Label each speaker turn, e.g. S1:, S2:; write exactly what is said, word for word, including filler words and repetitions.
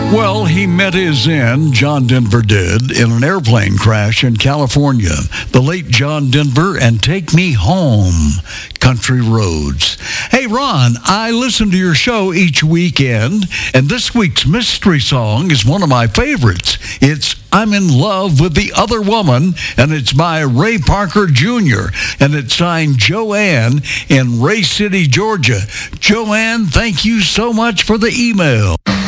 S1: Well, he met his end, John Denver did, in an airplane crash in California. The late John Denver and Take Me Home, Country Roads. Hey, Ron, I listen to your show each weekend, and this week's mystery song is one of my favorites. It's I'm in Love with the Other Woman, and it's by Ray Parker Junior, and it's signed Joanne in Ray City, Georgia. Joanne, thank you so much for the email.